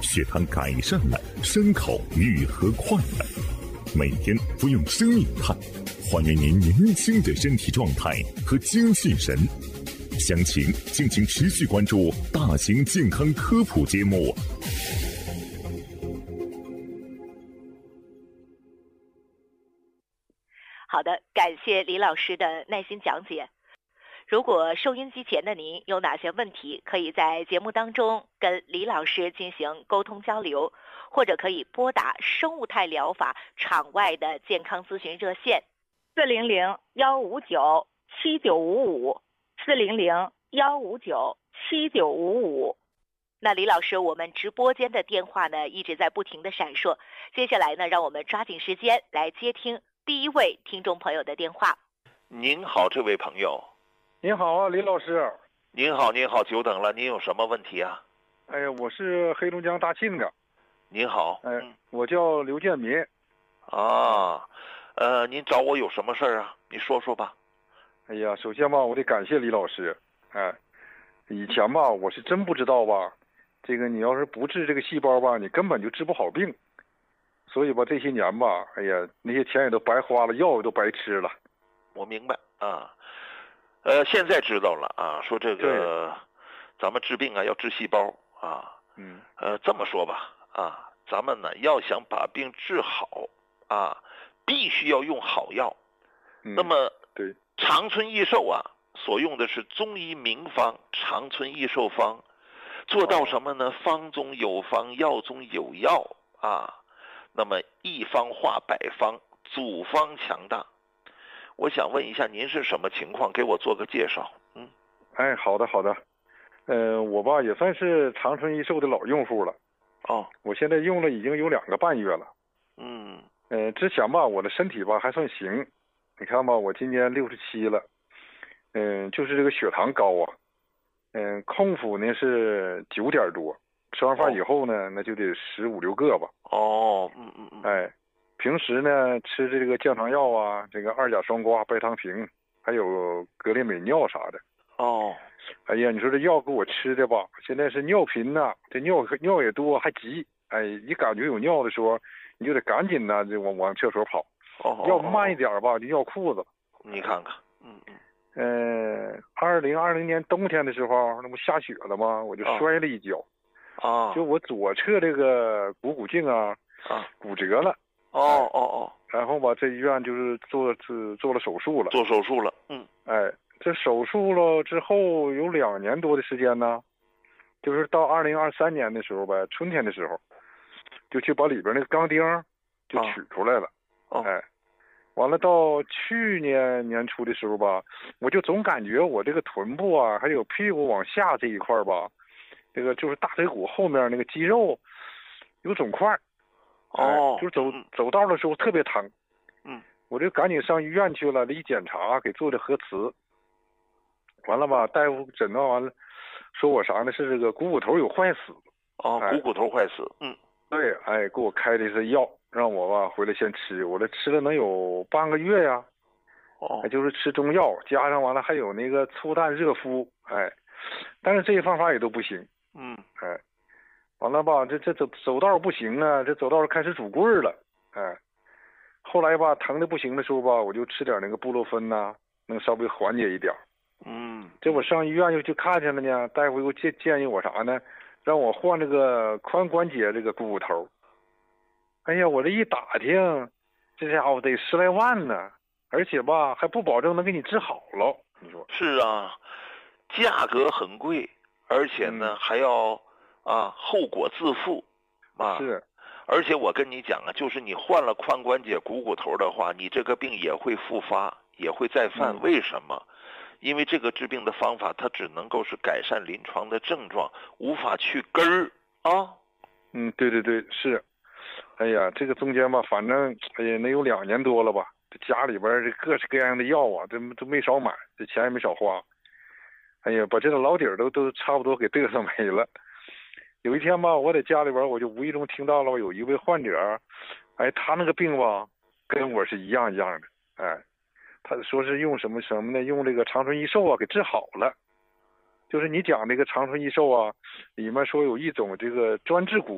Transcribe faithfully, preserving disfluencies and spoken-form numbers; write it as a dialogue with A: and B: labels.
A: 血糖改善了，伤口愈合快了。每天服用生命炭，还原您年轻的身体状态和精气神。详情敬请持续关注大型健康科普节目。
B: 好的，感谢李老师的耐心讲解。如果收音机前的您有哪些问题，可以在节目当中跟李老师进行沟通交流，或者可以拨打生物态疗法场外的健康咨询热线
C: 四零零幺五九七九五五四零零幺五九七九五五。
B: 那李老师，我们直播间的电话呢一直在不停的闪烁，接下来呢，让我们抓紧时间来接听第一位听众朋友的电话。
D: 您好，这位朋友。
E: 您好啊，李老师。
D: 您好，您好，久等了，您有什么问题啊？
E: 哎呀，我是黑龙江大庆的。
D: 您好。
E: 哎，嗯、我叫刘建民。
D: 啊，呃，您找我有什么事儿啊？你说说吧。
E: 哎呀，首先吧，我得感谢李老师。哎，以前吧，我是真不知道吧，这个你要是不治这个细胞吧，你根本就治不好病。所以吧，这些年吧，哎呀，那些钱也都白花了，药也都白吃了。
D: 我明白啊，呃，现在知道了啊，说这个咱们治病啊要治细胞啊，
E: 嗯，
D: 呃，这么说吧啊，咱们呢要想把病治好啊，必须要用好药。
E: 嗯、
D: 那么
E: 对，
D: 长春益寿啊，所用的是中医名方长春益寿方，做到什么呢？哦、方中有方，药中有药啊。那么一方化百方，组方强大。我想问一下，您是什么情况？给我做个介绍。嗯，
E: 哎，好的好的。呃，我吧也算是长春益寿的老用户了。
D: 哦，
E: 我现在用了已经有两个半月了。
D: 嗯，
E: 呃，之前吧我的身体吧还算行，你看吧，我今年六十七了。嗯、呃，就是这个血糖高啊。嗯、呃，空腹呢是九点多。吃完饭以后呢，哦、那就得十五六个吧。
D: 哦，嗯嗯嗯。
E: 哎，平时呢吃这个降糖药啊，这个二甲双胍、拜糖平，还有格列美尿啥的。
D: 哦。
E: 哎呀，你说这药给我吃的吧，现在是尿频呐、啊，这尿尿也多，还急。哎，一感觉有尿的时候，你就得赶紧呐，就往往厕所跑。
D: 哦。
E: 要慢一点吧，就尿裤子。
D: 你看看，嗯嗯。
E: 呃，二零二零年冬天的时候，那不下雪了吗？我就摔了一跤。哦
D: 啊，
E: 就我左侧这个股骨颈啊，
D: 啊，
E: 骨折了。
D: 哦哦哦。
E: 然后吧，这医院就是做做做了手术了。
D: 做手术了，嗯。
E: 哎，这手术了之后有两年多的时间呢，就是到二零二三年的时候呗，春天的时候，就去把里边那个钢钉就取出来了。
D: 哦。
E: 哎，完了到去年年初的时候吧，我就总感觉我这个臀部啊，还有屁股往下这一块吧。这个就是大腿骨后面那个肌肉有肿块。
D: 哦，
E: 就是走走道的时候特别疼。
D: 嗯，
E: 我就赶紧上医院去了，这一检查给做的核磁，完了吧，大夫诊断完了，说我啥呢？是这个股骨头有坏死。
D: 哦，股骨头坏死。嗯，
E: 对，哎，给我开的是药，让我吧回来先吃，我这吃了能有半个月呀。
D: 哦，
E: 就是吃中药，加上完了还有那个粗淡热敷，哎，但是这些方法也都不行。
D: 嗯，
E: 哎，完了吧，这这走走道不行啊，这走道开始拄棍了，哎，后来吧疼的不行的时候吧，我就吃点那个布洛芬呐、啊，能稍微缓解一点。
D: 嗯，
E: 这我上医院又去看去了呢，大夫又建建议我啥呢？让我换这个髋关节这个股骨头。哎呀，我这一打听，这家伙得十来万呢，而且吧还不保证能给你治好了。你说
D: 是啊，价格很贵。而且呢，
E: 嗯、
D: 还要啊后果自负，啊
E: 是，
D: 而且我跟你讲啊，就是你换了髋关节、股骨头的话，你这个病也会复发，也会再犯。
E: 嗯、
D: 为什么？因为这个治病的方法，它只能够是改善临床的症状，无法去根儿啊。
E: 嗯，对对对，是。哎呀，这个中间吧，反正哎呀，能有两年多了吧。这家里边这各式各样的药啊，这都没少买，这钱也没少花。哎呀，把这个老底儿都都差不多给嘚瑟没了。有一天吧，我在家里边，我就无意中听到了有一位患者，哎，他那个病吧，跟我是一样一样的。哎，他说是用什么什么呢？用这个长春益寿啊给治好了。就是你讲这个长春益寿啊，里面说有一种这个专治骨